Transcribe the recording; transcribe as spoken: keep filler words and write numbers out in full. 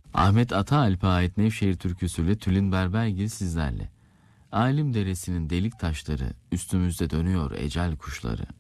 Ahmet Ataalp'e ait Nevşehir türküsüyle Tülin Berbergil sizlerle. Alim deresinin delik taşları, üstümüzde dönüyor ecel kuşları.